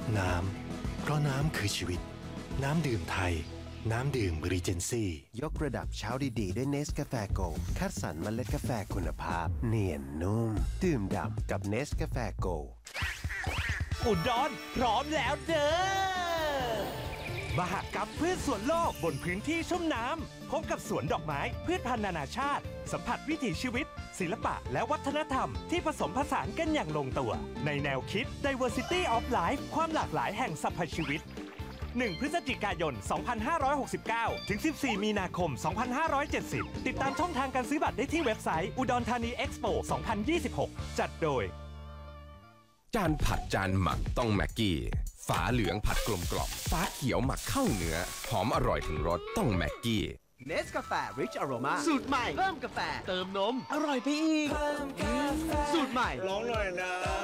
น้ำเพราะน้ำคือชีวิตน้ำดื่มไทยน้ำดื่มรีเจนซี่ยกระดับเช้าดีๆด้วยเนสกาแฟโกลด์คัดสรรเมล็ดกาแฟคุณภาพเนียนนุ่มดื่มด่ำกับเนสกาแฟโกลด์อุดรพร้อมแล้วเด้อมหกรรมพืชสวนโลกบนพื้นที่ชุ่มน้ำพบกับสวนดอกไม้พืชพันธุ์นานาชาติสัมผัสวิถีชีวิตศิลปะและวัฒนธรรมที่ผสมผสานกันอย่างลงตัวในแนวคิด Diversity of Life ความหลากหลายแห่งสรรพชีวิต1 พฤศจิกายน 2569 ถึง 14 มีนาคม 2570 ติดตามช่องทางการซื้อบัตรได้ที่เว็บไซต์อุดรธานีเอ็กซ์โป 2026 จัดโดยจานผัดจานหมักต้องแม็กกี้ฝาเหลืองผัดกลมกล่อมฟ้าเขียวหมักเข้าเนื้อหอมอร่อยถึงรสต้องแม็กกี้เนสกาแฟ Rich Aroma สูตรใหม่เพิ่มกาแฟเติมนมอร่อยไปอีกสูตรใหม่ร้องหน่อยนะ